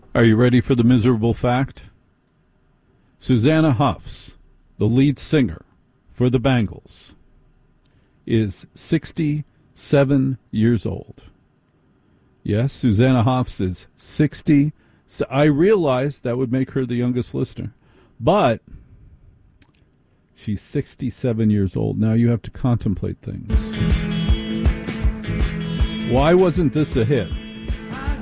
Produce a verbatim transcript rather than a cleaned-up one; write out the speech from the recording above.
Are you ready for the miserable fact? Susanna Hoffs, the lead singer for the Bangles, is sixty-seven years old. Yes, Susanna Hoffs is sixty. So I realized that would make her the youngest listener, but she's sixty-seven years old. Now you have to contemplate things. Why wasn't this a hit?